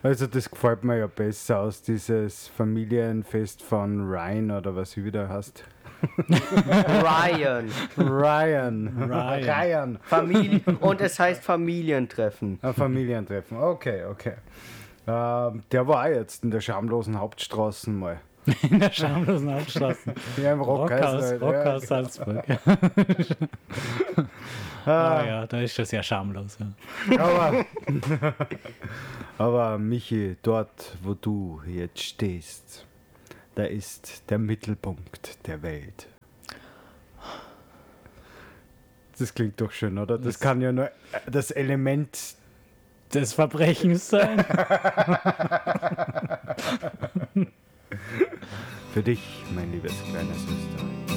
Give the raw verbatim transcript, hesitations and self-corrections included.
Also das gefällt mir ja besser aus, dieses Familienfest von Ryan oder was sie wieder heißt. Ryan. Ryan. Ryan. Ryan. Familie und es heißt Familientreffen. Ein Familientreffen, okay, okay. Ähm, der war auch jetzt in der schamlosen Hauptstraße mal. In der schamlosen Hauptstraße. Ja, im Rockhaus. Rockhaus, halt, Rockhaus ja. Salzburg. Ah, Ah ja, da ist das ja schamlos. Ja. aber, aber Michi, dort, wo du jetzt stehst, da ist der Mittelpunkt der Welt. Das klingt doch schön, oder? Das, Das- kann ja nur das Element. Des Verbrechens sein. Für dich, mein liebes kleines Österreich.